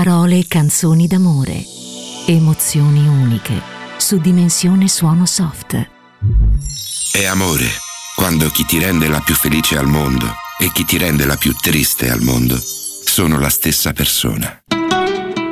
Parole e canzoni d'amore. Emozioni uniche su Dimensione Suono Soft. È amore quando chi ti rende la più felice al mondo e chi ti rende la più triste al mondo sono la stessa persona.